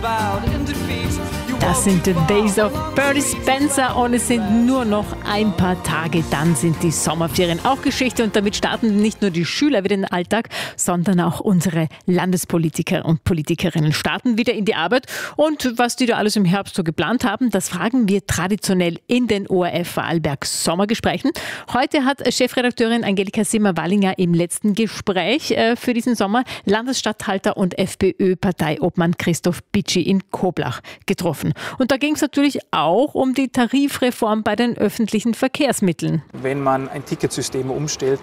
Das sind The Days of Birdie Spencer und es sind nur noch ein paar Tage, dann sind die Sommerferien auch Geschichte und damit starten nicht nur die Schüler wieder in den Alltag, sondern auch unsere Landespolitiker und Politikerinnen starten wieder in die Arbeit und was die da alles im Herbst so geplant haben, das fragen wir traditionell in den ORF Vorarlberg Sommergesprächen. Heute hat Chefredakteurin Angelika Simmer-Wallinger im letzten Gespräch für diesen Sommer Landesstatthalter und FPÖ-Parteiobmann Christoph Bitschi in Koblach getroffen. Und da ging es natürlich auch um die Tarifreform bei den öffentlichen Verkehrsmitteln. Wenn man ein Ticketsystem umstellt,